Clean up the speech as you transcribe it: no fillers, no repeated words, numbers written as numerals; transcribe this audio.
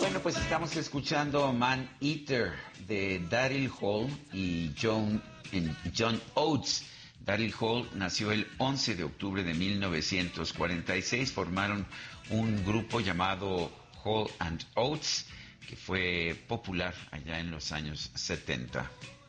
Bueno, pues estamos escuchando Man Eater de Daryl Hall y John Oates. Daryl Hall nació el 11 de octubre de 1946. Formaron un grupo llamado Hall and Oates, que fue popular allá en los años 70.